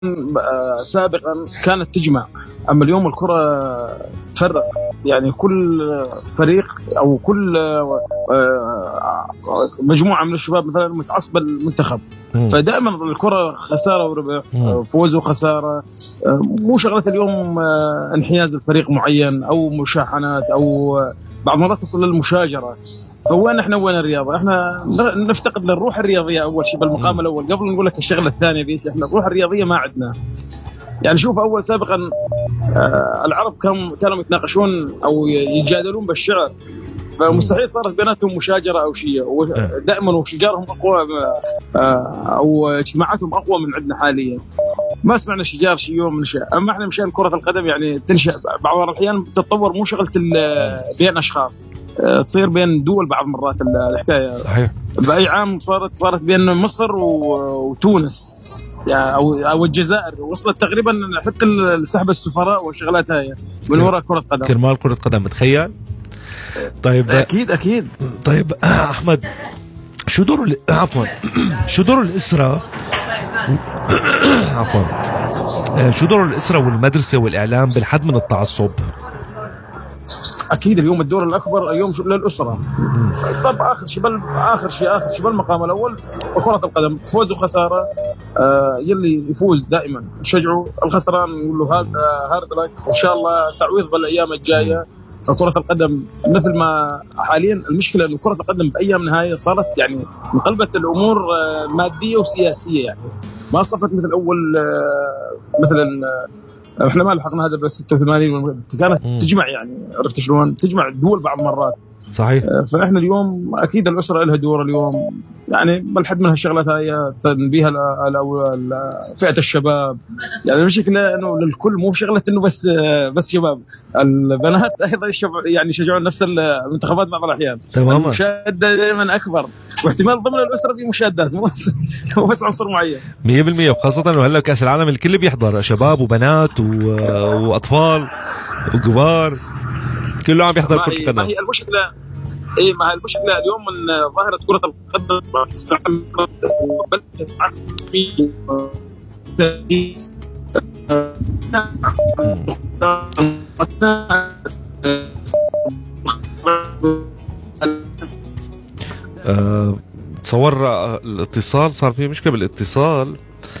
سابقا كانت تجمع، اما اليوم الكره تفرق. يعني كل فريق او كل مجموعه من الشباب مثلا متعصبه المنتخب، فدائما الكره خساره وربح، فوز وخساره. مو شغله اليوم انحياز الفريق معين او مشاحنات او بعض مرات تصل للمشاجره. فوين احنا وين الرياضه؟ احنا نفتقد للروح الرياضيه اول شيء بالمقام الاول قبل نقول لك الشغله الثانيه دي. احنا الروح الرياضيه ما عندنا. يعني شوف اول سابقا العرب كانوا يتناقشون او يتجادلون بالشعر، فمستحيل صارت بيناتهم مشاجره او شيء، ودائما وشجارهم اقوى او اجتماعاتهم اقوى من عندنا حاليا. ما سمعنا شجار شيء يوم من شيء. اما احنا مشان كره القدم يعني تنشا بعض الاحيان تتطور، مو شغله بين اشخاص، تصير بين دول بعض مرات الحكايه. صحيح. باي عام صارت بين مصر وتونس يعني او الجزائر، وصلت تقريبا حتى سحب السفراء والشغلات هاي من وراء كره قدم. كرمال كره قدم، تخيل. طيب اكيد. طيب احمد، شو دور الاسره شو دور الاسره والمدرسه والاعلام بالحد من التعصب؟ اكيد اليوم الدور الاكبر اليوم للاسره. طب اخر شيء بالمقام الاول وكره القدم، فوز وخساره. يلي يفوز دائما نشجعه، الخسران نقول له هارد لك، وان شاء الله تعويض بالايام الجايه. كرة القدم مثل ما حاليا المشكله انه كرة القدم بايامنا هاي صارت يعني انقلبت الامور ماديه وسياسيه، يعني ما صفت مثل اول. مثلا احنا ما لحقنا هذا بس 86 كانت تجمع، يعني عرفت شلون تجمع الدول بعض مرات. صحيح. فاحنا اليوم اكيد الاسره لها دور اليوم، يعني بالحد من هالشغلات هاي تنبيه فئه الشباب. يعني المشكله انه للكل، مو شغله انه بس شباب، البنات ايضا يعني يشجعون نفس المنتخبات بعض الاحيان. تماما. المشاهده دائما اكبر، واحتمال ضمن الاسره في مشاهدات، مو بس عنصر معين 100%. وخاصه انه هلا كاس العالم الكل بيحضر، شباب وبنات واطفال وكبار، كله عم يحضر كرة القدم. ما هي المشكلة اليوم من ظاهرة كرة القدم تصور الاتصال صار فيه مشكلة بالاتصال.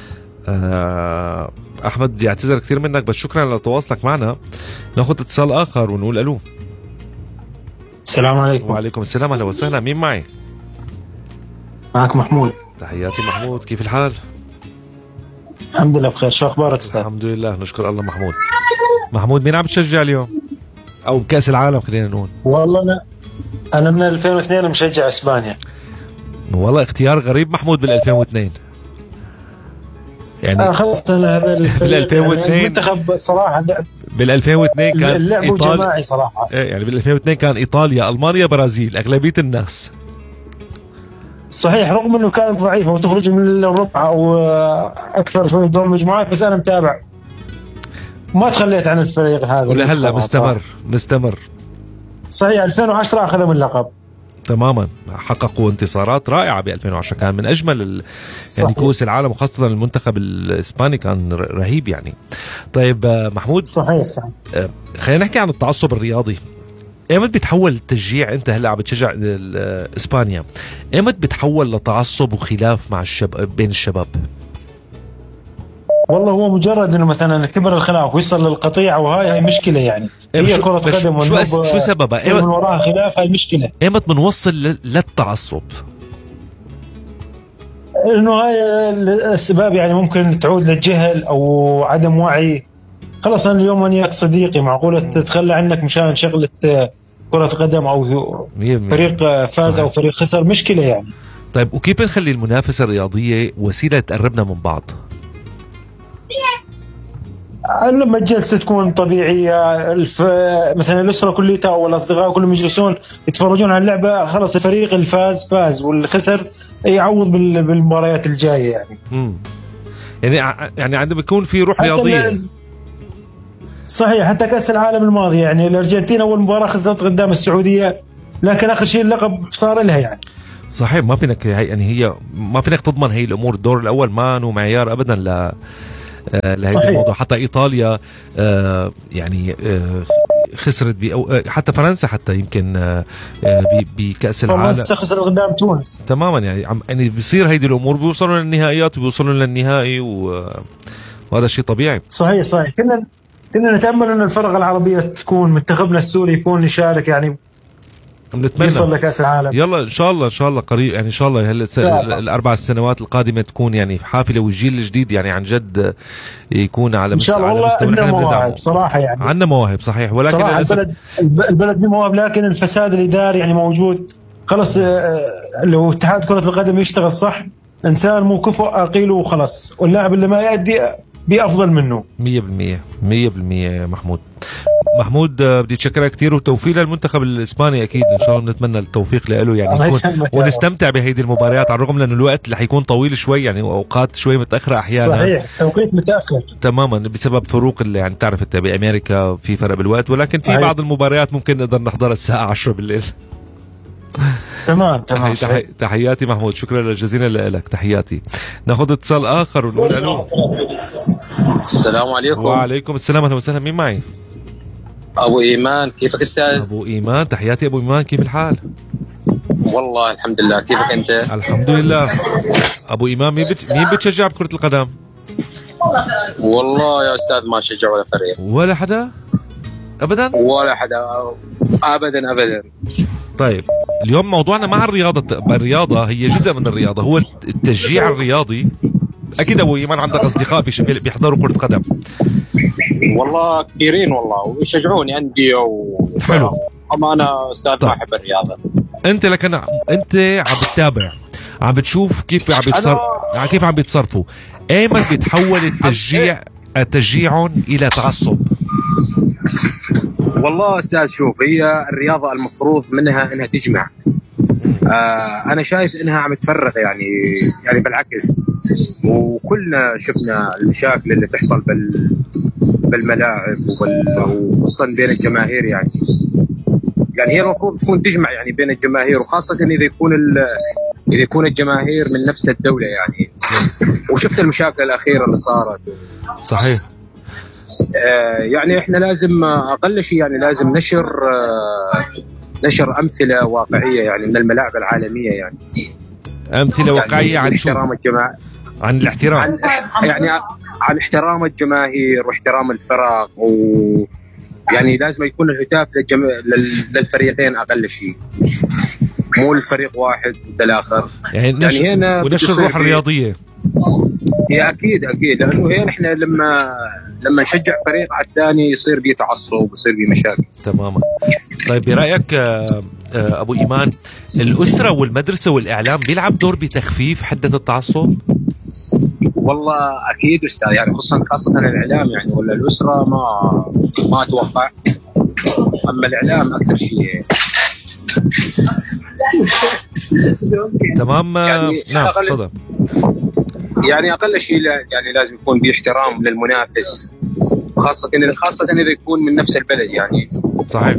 أحمد بدي أعتذر كثير منك، بس شكرا لتواصلك معنا. ناخذ اتصال آخر ونقول ألو. السلام عليكم. وعليكم السلام، أهلا وسهلا. مين معي؟ معك محمود. تحياتي محمود، كيف الحال؟ الحمد لله بخير، شو أخبارك أستاذ؟ الحمد لله نشكر الله. محمود مين عم تشجع اليوم؟ أو بكأس العالم خلينا نقول. والله أنا من 2002 مشجع إسبانيا. والله اختيار غريب محمود بال2002. يعني خلص انا هذا بال2002 المنتخب صراحه بال2002 كان اللعب جماعي صراحه. يعني بال2002 كان ايطاليا، المانيا، برازيل، اغلبيه الناس. صحيح، رغم انه كانت ضعيفه وتخرج من الربع او اكثر شوي دور المجموعات، بس انا متابع ما تخليت عن الفريق هذا ولهلا مستمر. صحيح 2010 اخذوا اللقب تماما، حققوا انتصارات رائعه ب2010، كان من اجمل يعني كؤوس العالم، وخاصه المنتخب الاسباني كان رهيب يعني. طيب محمود، صحيح خلينا نحكي عن التعصب الرياضي. ايمت بيتحول التشجيع؟ انت هلا عم بتشجع اسبانيا، ايمت بيتحول لتعصب وخلاف مع بين الشباب؟ والله هو مجرد انه مثلا كبر الخلاف ويصل للقطيعه، وهاي مشكله يعني. هي كرة قدم، شو سببها؟ من وراها خلاف، هاي مشكله. ايمت بنوصل للتعصب؟ انه هاي الاسباب يعني ممكن تعود للجهل او عدم وعي. خلص انا اليوم وياك صديقي، معقوله تتخلى عنك مشان شغله كرة قدم او فريق فاز او فريق خسر؟ مشكله يعني. طيب وكيف نخلي المنافسه الرياضيه وسيله تقربنا من بعض؟ لما الجلسة تكون طبيعية، مثلا الأسرة كلها أو الأصدقاء كلهم يجلسون يتفرجون على اللعبة، خلص الفريق الفاز فاز والخسر يعوض بالمباريات الجاية يعني. يعني عندما يكون في روح رياضية. صحيح، حتى كأس العالم الماضي يعني الأرجنتين أول مباراة خسرت قدام السعودية، لكن آخر شيء اللقب صار لها يعني. صحيح، ما فينك يعني هي ما فينك تضمن هي الأمور. الدور الأول ما معيار أبدا لهذا الموضوع. حتى ايطاليا يعني خسرت حتى فرنسا حتى يمكن بكأس العالم خسرت قدام تونس تماما. يعني بيصير هيدي الامور، بيوصلوا للنهائيات وبيوصلوا للنهائي وهذا شيء طبيعي. صحيح. كنا نتأمل أن الفرق العربية تكون منتخبنا السوري يكون يشارك، يعني بنتمنى يصل لكأس العالم. يلا ان شاء الله قريب، يعني ان شاء الله الاربع سنوات القادمه تكون يعني حافله، والجيل الجديد يعني عن جد يكون على مستوى. ان شاء الله عندنا مواهب صراحه، يعني عندنا مواهب صحيح، ولكن صراحة البلد دي مواهب، لكن الفساد الاداري يعني موجود. خلص لو اتحاد كره القدم يشتغل صح، انسان مو كفؤ اقيل وخلص، واللاعب اللي ما يؤدي بأفضل منه 100% محمود بدي اتشكرك كثير، والتوفيق للمنتخب الاسباني. اكيد ان شاء الله بنتمنى التوفيق له، يعني ونستمتع بهيدي المباريات، على الرغم لانه الوقت رح يكون طويل شوي، يعني اوقات شوي متاخره احيانا. صحيح، توقيت متاخر تماما بسبب فروق اللي يعني تعرف انت بامريكا في فرق بالوقت، ولكن في بعض المباريات ممكن نقدر نحضرها الساعه 10 بالليل. تمام. تحياتي محمود، شكرا جزيلا لك، تحياتي. ناخذ اتصال اخر ونقول الو. السلام عليكم. وعليكم السلام، اهلا وسهلا. مين معي؟ ابو ايمان. كيفك استاذ؟ ابو ايمان، تحياتي ابو ايمان، كيف الحال؟ والله الحمد لله، كيفك انت؟ الحمد لله. ابو ايمان، مين بتشجع بكرة القدم؟ والله يا استاذ ما شجع ولا فريق ولا حدا ابدا ولا حدا ابدا. طيب اليوم موضوعنا مع الرياضة هي جزء من الرياضة، هو التشجيع الرياضي. اكيد ابو ايمان عندك اصدقاء بيحضروا كرة قدم؟ والله كثيرين والله، ويشجعوني عندي حلو. اما انا استاذ ما احب الرياضة. انت لكن انت عم بتتابع، عم بتشوف كيف عم بيتصرفوا. ايمت بيتحول التشجيع الى تعصب؟ والله استاذ شوف، هي الرياضة المفروض منها انها تجمع. انا شايف انها عم تفرق، يعني بالعكس. وكلنا شفنا المشاكل اللي تحصل بالملاعب وخصوصا بين الجماهير، يعني هي المفروض تكون تجمع يعني بين الجماهير، وخاصة إذا يكون الجماهير من نفس الدولة يعني. وشفت المشاكل الأخيرة اللي صارت. صحيح. يعني إحنا لازم أقل شيء يعني لازم نشر أمثلة واقعية يعني من الملاعب العالمية، يعني أمثلة واقعية عن احترام الجماعة، عن الاحترام، عن احترام الجماهير واحترام الفرق، يعني لازم يكون الهتاف للفريقين أقل شيء، مو الفريق واحد ضد الآخر. يعني ونشر الروح الرياضية. هي أكيد لأنه هنا إحنا لما نشجع فريق على الثاني يصير بيه تعصب ويصير بيه مشاكل. تماما. طيب برأيك أبو إيمان، الأسرة والمدرسة والإعلام بيلعب دور بتخفيف حدة التعصب؟ والله أكيد أستاذ، يعني خاصة الإعلام يعني، ولا الأسرة ما أتوقع، أما الإعلام أكثر شيء. تمام. نعم تفضل. يعني أقل شيء يعني لازم يكون باحترام للمنافس، خاصة إذا يكون من نفس البلد يعني. صحيح.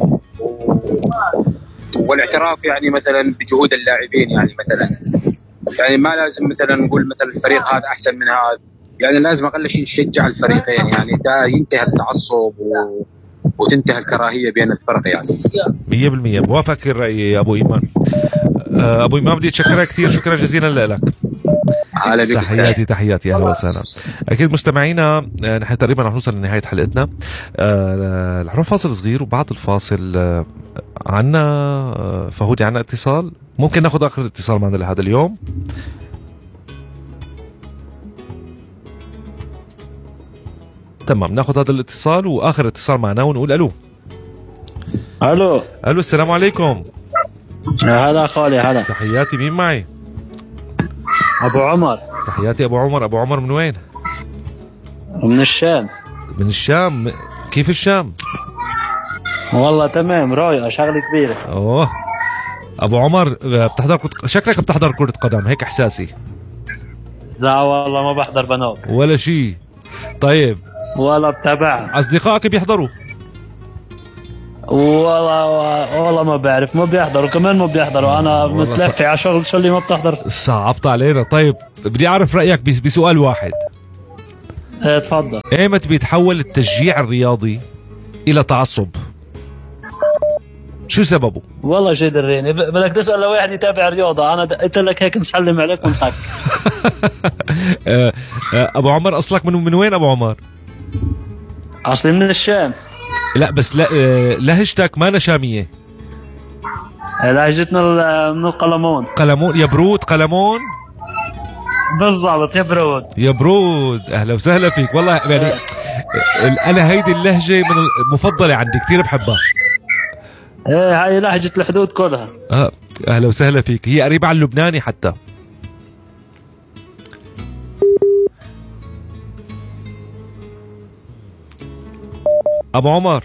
والاعتراف يعني مثلا بجهود اللاعبين، يعني مثلا يعني ما لازم مثلا نقول مثلا الفريق هذا أحسن من هذا، يعني لازم أقل شيء نشجع الفريقين، يعني ده ينتهي التعصب وتنتهي الكراهية بين الفرق يعني. 100% بوافق الرأي يا أبو إيمان. أبو إيمان بدي أتشكرك كثير، شكرا جزيلا لك. تحياتي اهلا وسهلا. اكيد مستمعينا، نحن تقريبا رح نوصل لنهايه حلقتنا. رح نروح فاصل صغير، وبعد الفاصل عنا فهودي، عنا اتصال، ممكن ناخذ اخر اتصال معنا لهذا اليوم. تمام، ناخذ هذا الاتصال واخر اتصال معنا ونقول الو. السلام عليكم. هذا خالي. هذا تحياتي. مين معي؟ أبو عمر. تحياتي أبو عمر. أبو عمر من وين؟ من الشام. من الشام. كيف الشام؟ والله تمام، رايقة، شغلة كبيرة. أوه أبو عمر، شكلك بتحضر كرة قدم، هيك إحساسي. لا والله ما بحضر بنات ولا شيء. طيب ولا بتابع. أصدقائك بيحضروا؟ والله ما بعرف، ما بيحضروا، كمان ما بيحضروا. انا متلفي على شغل، شو اللي ما بتحضر. صعبت علينا. طيب بدي اعرف رايك بسؤال واحد. تفضل. ايمت بيتحول التشجيع الرياضي الى تعصب؟ شو سببه؟ والله شيء دريني، بدك تسال لواحد يتابع رياضه، انا قلت لك هيك مسلم عليك ونسك. ابو عمر اصلك من وين ابو عمر؟ اصلي من الشام. لا بس لهجتك ما شاميه. لهجتنا من القلمون. قلمون يا برود، قلمون بالضبط يا برود. يا برود، اهلا وسهلا فيك والله. يعني انا هيدي اللهجه من المفضله عندي، كثير بحبها. ايه هاي لهجه الحدود كلها. اهلا وسهلا فيك، هي قريبه على اللبناني حتى. ابو عمر،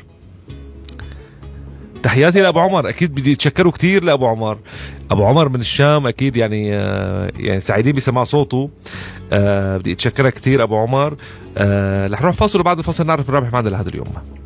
تحياتي لابو عمر، اكيد بدي اتشكروا كثير لابو عمر. ابو عمر من الشام اكيد، يعني سعيدين بسماع صوته. بدي اتشكرك كثير ابو عمر. رح نروح فاصل وبعد الفاصل نعرف الرابح معنا لهذا اليوم.